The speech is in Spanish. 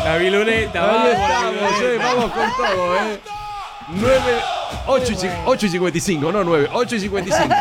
La viluleta, Ahí vamos. estamos, vamos con todo, 8 y 55, no 9, 8 y 55.